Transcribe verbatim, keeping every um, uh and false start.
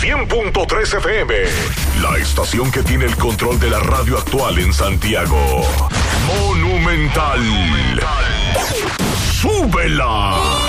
cien punto tres F M. La estación que tiene el control de la radio actual en Santiago. Monumental. ¡Súbela!